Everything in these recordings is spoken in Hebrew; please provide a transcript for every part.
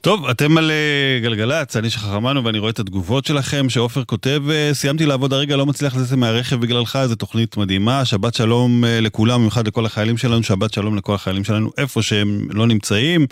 טוב, אתם על גלגלץ, אני שחרמנו ואני רואה את התגובות שלכם, שאופר כותב, סיימתי לעבוד הרגע, לא מצליח לצאת מהרכב בגללך, זו תוכנית מדהימה, שבת שלום לכולם, במיוחד לכל החיילים שלנו, שבת שלום לכל החיילים שלנו, איפה שהם לא נמצאים.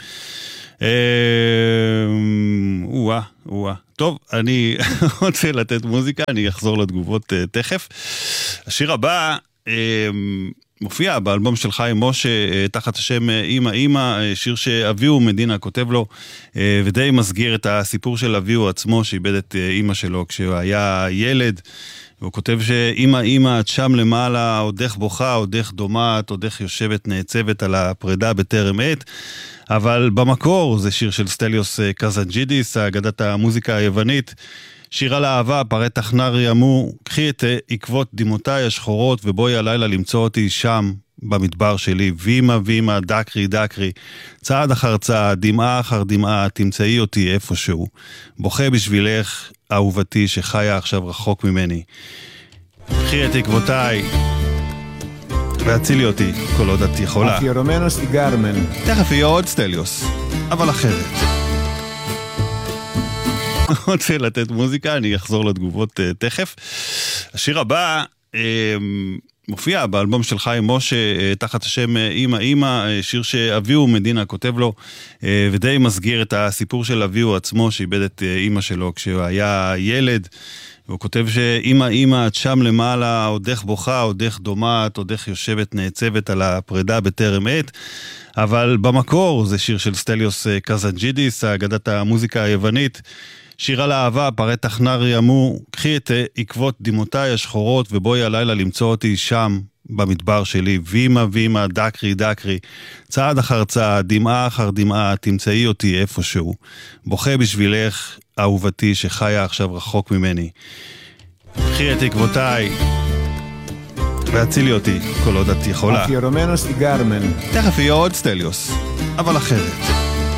טוב, אני רוצה לתת מוזיקה, אני אחזור לתגובות תכף. השיר הבא מופיע באלבום של חיים משה, תחת השם אמא אמא, שיר שאביהו מדינה כותב לו, ודי מסגיר את הסיפור של אביהו עצמו, שאיבד את אמא שלו כשהוא היה ילד. הוא כותב שאמא אמא, את שם למעלה, עודך בוכה, עודך דומעת, עודך יושבת נעצבת על הפרידה בטרם עת. אבל במקור זה שיר של סטליוס קזנג'ידיס, אגדת המוזיקה היוונית, שיר על האהבה, פרי תחנר ימו, קחי את עקבות דמעותיי השחורות ובואי הלילה למצוא אותי שם במדבר שלי, וימה וימה, דקרי דקרי, צעד אחר צעד, דמעה אחר דמעה, תמצאי אותי איפשהו, בוכה בשבילך אהובתי שחיה עכשיו רחוק ממני, קחי את עקבותיי והצילי אותי כל עוד את יכולה. תכף יהיה עוד סטליוס, אבל אחרת. רוצה לתת מוזיקה, אני אחזור לתגובות תכף. השיר הבא מופיע באלבום של חיים משה, תחת השם אמא אמא, שיר שאביהו מדינה כותב לו, ודי מסגיר את הסיפור של אביהו עצמו, שאיבד את אמא שלו כשהוא היה ילד. הוא כותב שאמא אמא, את שם למעלה, עודך בוכה, עודך דומעת, עודך יושבת נעצבת על הפרידה בטרם עת. אבל במקור זה שיר של סטליוס קזנג'ידיס, אגדת המוזיקה היוונית, שיר על האהבה, פרי תחנר ימו, קחי את עקבות דמעותיי השחורות ובואי הלילה למצוא אותי שם במדבר שלי, וימה וימה, דקרי דקרי, צעד אחר צעד, דמעה אחר דמעה, תמצאי אותי איפשהו, בוכה בשבילך אהובתי שחיה עכשיו רחוק ממני, קחי את עקבותיי והצילי אותי כל עוד את יכולה. תכף יהיה עוד סטליוס, אבל אחרת.